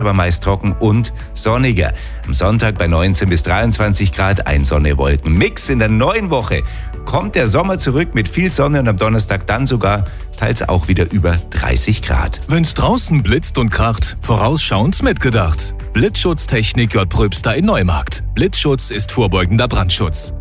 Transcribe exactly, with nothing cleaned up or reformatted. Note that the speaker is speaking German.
aber meist trocken und sonniger. Am Sonntag bei neunzehn bis dreiundzwanzig Grad, ein Sonne-Wolken-Mix. In der neuen Woche kommt der Sommer zurück mit viel Sonne und am Donnerstag dann sogar teils auch wieder über dreißig Grad. Wenn's draußen blitzt und kracht, vorausschauend mitgedacht. Blitzschutztechnik J. Pröbster in Neumarkt. Blitzschutz ist vorbeugender Brandschutz.